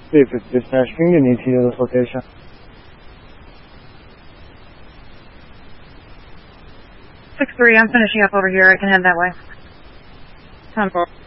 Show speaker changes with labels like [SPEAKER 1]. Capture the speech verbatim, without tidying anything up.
[SPEAKER 1] If it's dispatch, can you need to know this location?
[SPEAKER 2] six three, I'm finishing up over here. I can head that way. ten four.